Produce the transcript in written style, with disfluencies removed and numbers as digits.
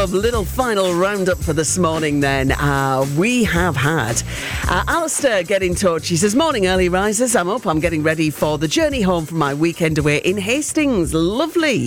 Club, little final roundup for this morning then. We have had Alistair get in touch. He says, morning early risers, I'm up, I'm getting ready for the journey home from my weekend away in Hastings. Lovely.